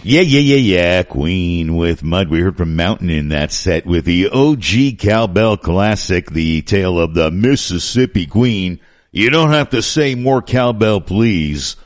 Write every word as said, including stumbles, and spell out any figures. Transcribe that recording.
Yeah, yeah, yeah, yeah. Queen with Mud. We heard from Mountain in that set with the O G cowbell classic, The Tale of the Mississippi Queen. You don't have to say more cowbell, please.